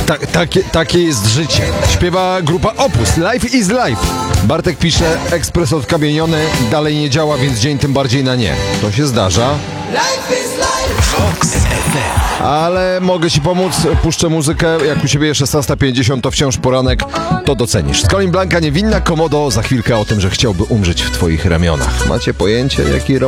Takie jest życie. Śpiewa grupa Opus. Life is life. Bartek pisze, ekspres odkamieniony, dalej nie działa, więc dzień tym bardziej na nie. To się zdarza. Vox FM. Ale mogę ci pomóc, puszczę muzykę. Jak u ciebie 16:50, to wciąż poranek, to docenisz. Colin Blanca, niewinna Komodo, za chwilkę o tym, że chciałby umrzeć w twoich ramionach. Macie pojęcie, jaki